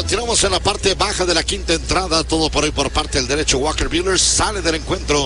Continuamos en la parte baja de la quinta entrada. Todo por hoy por parte del derecho. Walker Buehler sale del encuentro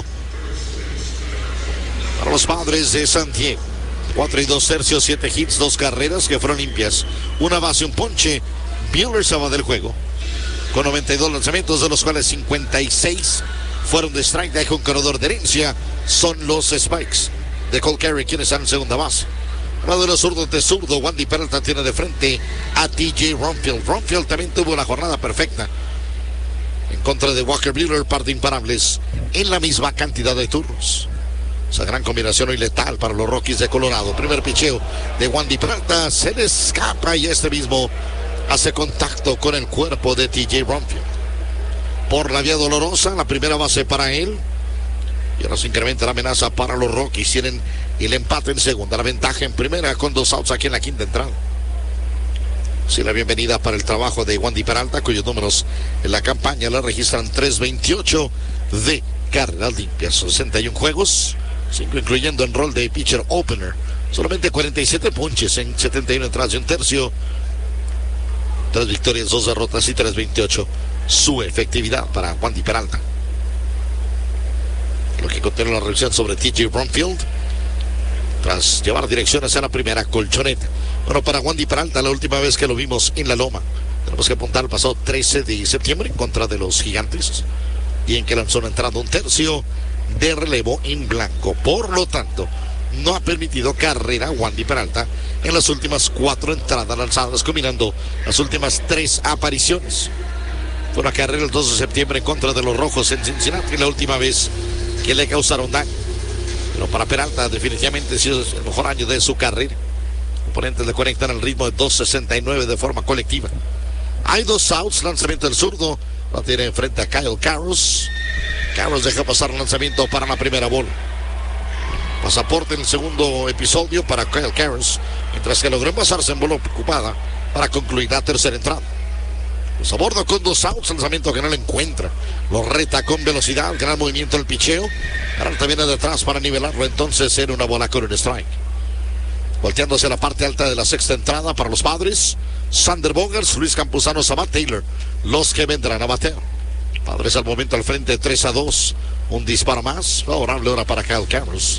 para los Padres de San Diego. 4 y 2 tercios, 7 hits, 2 carreras que fueron limpias. Una base, un ponche. Buehler se va del juego con 92 lanzamientos, de los cuales 56 fueron de strike. Deja un corredor de herencia. Son los Spikes de Cole Carey quienes están en segunda base. Uno de los zurdos de zurdo, Wandy Peralta tiene de frente a TJ Rumfield. Rumfield también tuvo la jornada perfecta en contra de Walker Buehler, par de imparables en la misma cantidad de turnos. Esa gran combinación hoy letal para los Rockies de Colorado. Primer picheo de Wandy Peralta, se le escapa y este mismo hace contacto con el cuerpo de TJ Rumfield. Por la vía dolorosa, la primera base para él. Y ahora se incrementa la amenaza para los Rockies. Tienen el empate en segunda, la ventaja en primera con 2 outs aquí en la quinta entrada. Sí, la bienvenida para el trabajo de Wandy Peralta, cuyos números en la campaña le registran 3.28 de carreras limpias. 61 juegos, 5 incluyendo en rol de pitcher opener. Solamente 47 ponches en 71 entradas y un tercio. 3 victorias, 2 derrotas y 3.28 su efectividad para Wandy Peralta. Lo que contiene la revisión sobre TJ Rumfield tras llevar direcciones a la primera colchoneta. Bueno, para Wandy Peralta, la última vez que lo vimos en la loma, tenemos que apuntar el pasado 13 de septiembre en contra de los Gigantes, y en que lanzó una entrada, un tercio de relevo en blanco. Por lo tanto, no ha permitido carrera a Wandy Peralta en las últimas 4 entradas lanzadas, combinando las últimas 3 apariciones. Fue una carrera el 2 de septiembre en contra de los Rojos en Cincinnati, la última vez que le causaron daño. Pero para Peralta definitivamente ha sido el mejor año de su carrera. Oponentes le conectan al ritmo de 2.69 de forma colectiva. Hay 2 outs, lanzamiento del zurdo, la tiene enfrente a Kyle Karros. Karros deja pasar el lanzamiento para la primera bola. Pasaporte en el segundo episodio para Kyle Karros, mientras que logró envasarse en bola ocupada para concluir la tercera entrada. Los aborda con 2 outs, lanzamiento que no le encuentra. Lo reta con velocidad, gran movimiento el picheo. Peralta viene detrás para nivelarlo, entonces era una bola con un strike. Volteándose a la parte alta de la sexta entrada para los Padres, Xander Bogaerts, Luis Campuzano, Sabat Taylor, los que vendrán a batear. Padres al momento al frente 3-2, un disparo más, favorable ahora para Kyle Karros.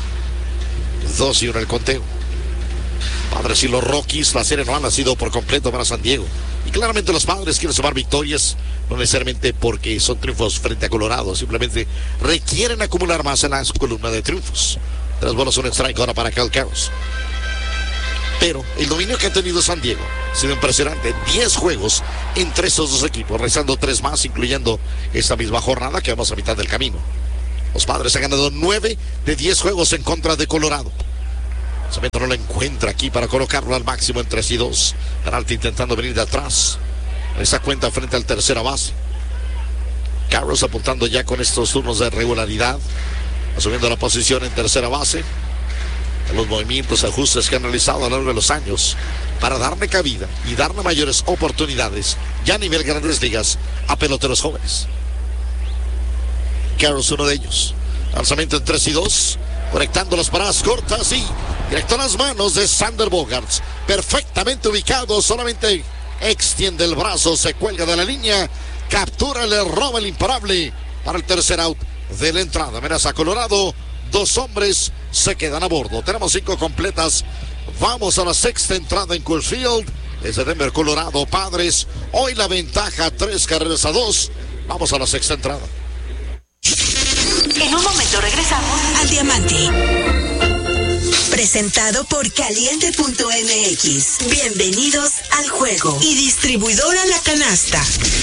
2-1 el conteo. Padres y los Rockies, la serie no ha nacido por completo para San Diego. Y claramente los Padres quieren sumar victorias, no necesariamente porque son triunfos frente a Colorado, simplemente requieren acumular más en la columna de triunfos. 3 bolas, un strike ahora para Kyle Karros. Pero el dominio que ha tenido San Diego ha sido impresionante. 10 juegos entre esos dos equipos, rezando 3 más, incluyendo esta misma jornada que vamos a mitad del camino. Los Padres han ganado 9 de 10 juegos en contra de Colorado. Samento no lo encuentra aquí para colocarlo al máximo en 3-2. Peralta intentando venir de atrás. Esa cuenta frente al tercera base. Karros apuntando ya con estos turnos de regularidad, asumiendo la posición en tercera base. Los movimientos, ajustes que han realizado a lo largo de los años para darle cabida y darle mayores oportunidades ya a nivel grandes ligas a peloteros jóvenes. Karros uno de ellos. Lanzamiento en 3-2. Conectando las paradas cortas y directo a las manos de Xander Bogaerts. Perfectamente ubicado, solamente extiende el brazo, se cuelga de la línea, captura, le roba el imparable para el tercer out de la entrada. Amenaza Colorado, 2 hombres se quedan a bordo. Tenemos 5 completas. Vamos a la sexta entrada en Coors Field. Desde Denver, Colorado, Padres. Hoy la ventaja 3-2. Vamos a la sexta entrada. En un momento regresamos al Diamante. Presentado por Caliente.mx. Bienvenidos al juego. Y distribuidora La Canasta.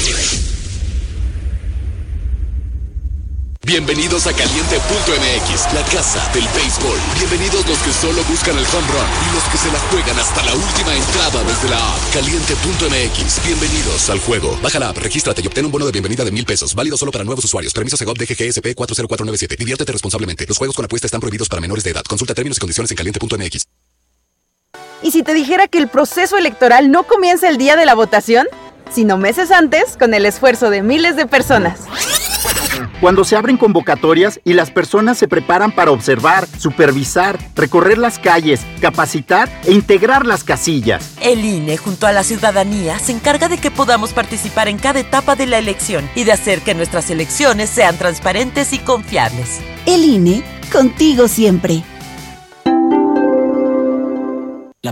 Bienvenidos a Caliente.mx, la casa del béisbol. Bienvenidos los que solo buscan el home run y los que se la juegan hasta la última entrada desde la app. Caliente.mx, bienvenidos al juego. Baja la app, regístrate y obtén un bono de bienvenida de $1,000. Válido solo para nuevos usuarios. Permiso Segov DGGSP 40497. Diviértete responsablemente. Los juegos con apuesta están prohibidos para menores de edad. Consulta términos y condiciones en Caliente.mx. ¿Y si te dijera que el proceso electoral no comienza el día de la votación, sino meses antes, con el esfuerzo de miles de personas? Cuando se abren convocatorias y las personas se preparan para observar, supervisar, recorrer las calles, capacitar e integrar las casillas. El INE, junto a la ciudadanía, se encarga de que podamos participar en cada etapa de la elección y de hacer que nuestras elecciones sean transparentes y confiables. El INE, contigo siempre.